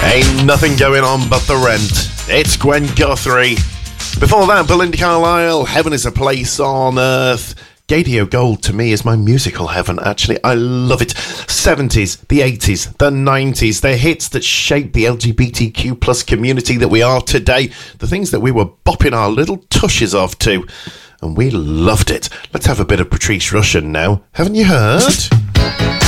Ain't nothing going on but the rent. It's Gwen Guthrie. Before that, Belinda Carlisle, Heaven is a Place on Earth. Gadio Gold, to me, is my musical heaven, actually. I love it. 70s, the 80s, the 90s, the hits that shaped the LGBTQ plus community that we are today. The things that we were bopping our little tushes off to. And we loved it. Let's have a bit of Patrice Rushen now. Haven't you heard?